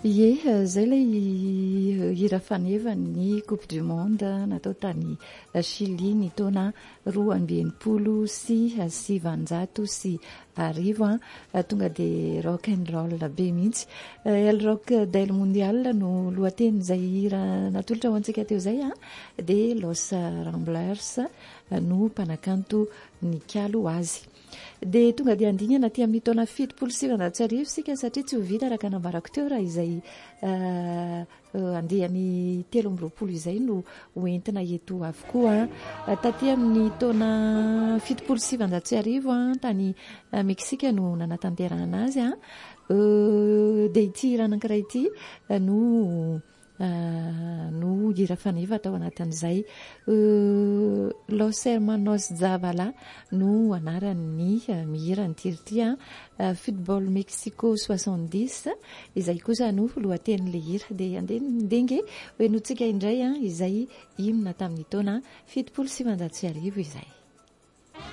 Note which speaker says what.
Speaker 1: Ie, zay ilay hira fanevany Coupe du Monde natao tany Chili ny taona 2026 tonga dia rock and roll be mihitsy. El rock del mondial no lohatenin'izay hira natolotra ho antsika teo izay dia Los Ramblers no mpanakanto nikalo azy. Dia tonga dia andinana aty amin'ny taona 77 sika satria tsy ho vita araka nambarako teo raha izay andehan'ny 20 izay no hoentina eto avokoa. Taty amin'ny taona 77 tany Meksika no nanatanterahana azy dia ity hira anankiray ity no hira faneva tao anatin'izay. Los Hermanos Zavala no anaran'ny mihira ny tirity Football Mexico 70 izay kosa no lohatenin'ilay hira dia andenge hoe notsika indray izay himna tamin'ny taona 77 izay.